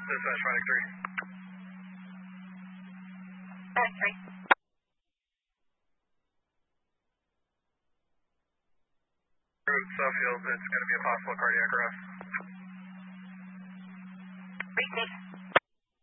Dispatch Finding 3. Finding 3. Route Suffield, it's going to be a possible cardiac arrest. Received.